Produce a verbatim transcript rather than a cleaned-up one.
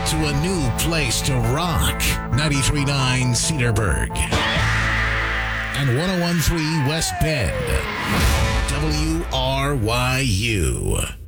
to a new place to rock. ninety-three point nine Cedarburg and one oh one point three West Bend. W R Y U.